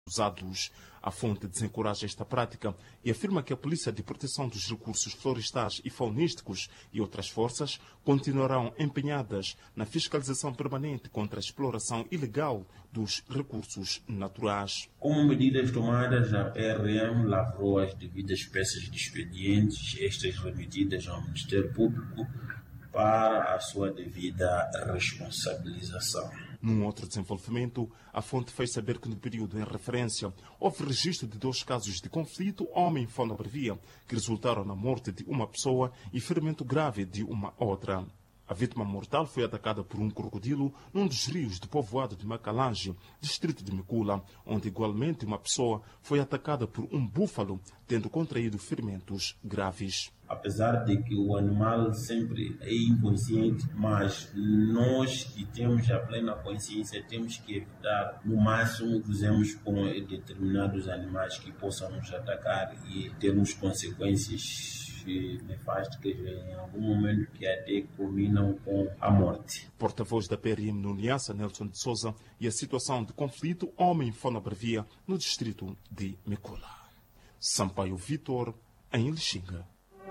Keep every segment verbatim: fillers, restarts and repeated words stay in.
usados. A fonte desencoraja esta prática e afirma que a Polícia de Proteção dos Recursos Florestais e Faunísticos e outras forças continuarão empenhadas na fiscalização permanente contra a exploração ilegal dos recursos naturais. Como medidas tomadas, a P R M lavrou as devidas peças de expedientes, estas remetidas ao Ministério Público para a sua devida responsabilização. Num outro desenvolvimento, a fonte fez saber que no período em referência houve registro de dois casos de conflito homem-fauna-brevia que resultaram na morte de uma pessoa e ferimento grave de uma outra. A vítima mortal foi atacada por um crocodilo num dos rios do povoado de Macalange, distrito de Micula, onde igualmente uma pessoa foi atacada por um búfalo, tendo contraído ferimentos graves. Apesar de que o animal sempre é inconsciente, mas nós que temos a plena consciência temos que evitar no máximo cruzemos com determinados animais que possam nos atacar e termos consequências nefásticas em algum momento que até culminam com a morte. Porta-voz da P R M no Niassa, Nelson de Souza, e a situação de conflito homem-fauna-brevia no distrito de Micula. Sampaio Vitor, em Lixinga.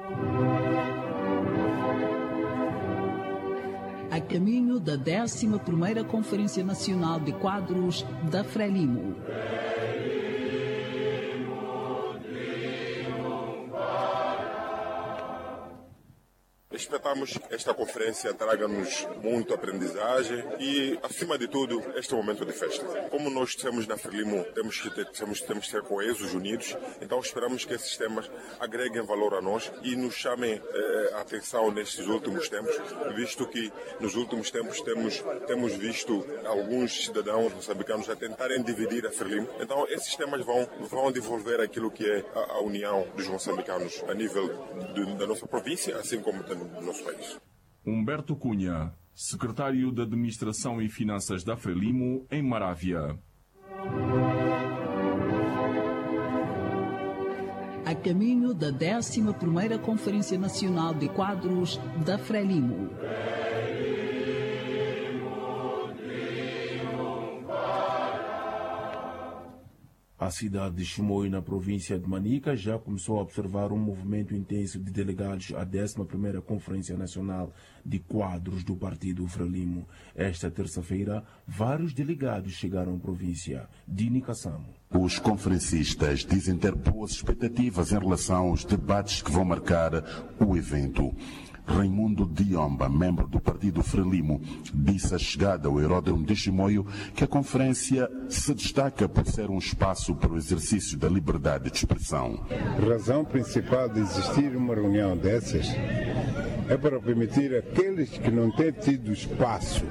A caminho da décima primeira Conferência Nacional de Quadros da Frelimo. Esperamos que esta conferência traga-nos muita aprendizagem e, acima de tudo, este momento de festa. Como nós temos na Frelimo, temos que ter, temos, temos que ter coesos unidos, então esperamos que esses temas agreguem valor a nós e nos chamem eh, a atenção nestes últimos tempos, visto que nos últimos tempos temos, temos visto alguns cidadãos moçambicanos a tentarem dividir a Frelimo. Então esses temas vão, vão desenvolver aquilo que é a, a união dos moçambicanos a nível de, da nossa província, assim como também do nosso país. Humberto Cunha, secretário de Administração e Finanças da Frelimo, em Marávia. A caminho da décima primeira Conferência Nacional de Quadros da Frelimo. A cidade de Chimoio, na província de Manica, já começou a observar um movimento intenso de delegados à décima primeira Conferência Nacional de Quadros do Partido Frelimo. Esta terça-feira, vários delegados chegaram à província de Nicassamo. Os conferencistas dizem ter boas expectativas em relação aos debates que vão marcar o evento. Raimundo Diomba, membro do Partido Frelimo, disse à chegada ao aeródromo de Chimoio que a conferência se destaca por ser um espaço para o exercício da liberdade de expressão. A razão principal de existir uma reunião dessas é para permitir àqueles que não têm tido espaço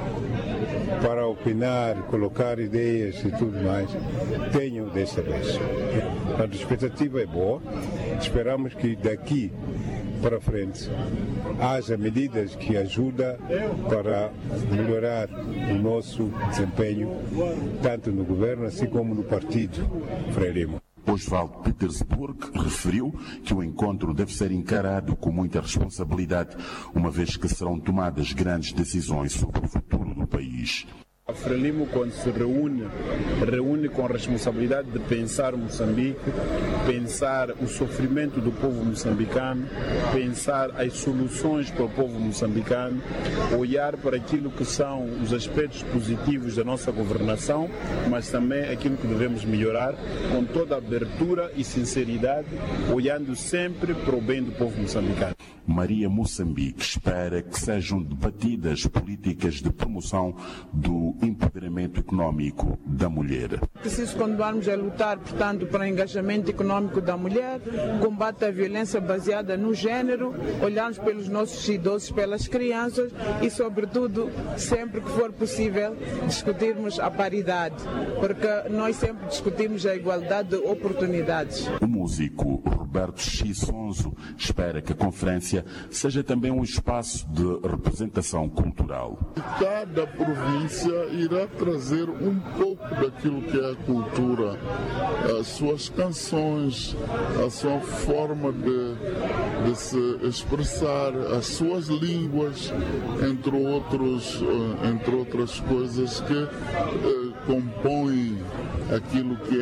para opinar, colocar ideias e tudo mais, tenham desta vez. A expectativa é boa, esperamos que daqui para frente haja medidas que ajudam para melhorar o nosso desempenho, tanto no governo assim como no partido Frelimo. Oswald Petersburg referiu que o encontro deve ser encarado com muita responsabilidade, uma vez que serão tomadas grandes decisões sobre o futuro do país. A Frelimo, quando se reúne, reúne com a responsabilidade de pensar Moçambique, pensar o sofrimento do povo moçambicano, pensar as soluções para o povo moçambicano, olhar para aquilo que são os aspectos positivos da nossa governação, mas também aquilo que devemos melhorar, com toda a abertura e sinceridade, olhando sempre para o bem do povo moçambicano. Maria Moçambique espera que sejam debatidas políticas de promoção do empoderamento econômico da mulher. Preciso continuarmos a lutar, portanto, para o engajamento econômico da mulher, combate à violência baseada no género, olharmos pelos nossos idosos, pelas crianças e, sobretudo, sempre que for possível, discutirmos a paridade, porque nós sempre discutimos a igualdade de oportunidades. O músico Roberto Xissonzo espera que a conferência seja também um espaço de representação cultural. Cada província irá trazer um pouco daquilo que é a cultura, as suas canções, a sua forma de, de se expressar, as suas línguas, entre outros, entre outras coisas que eh, compõem aquilo que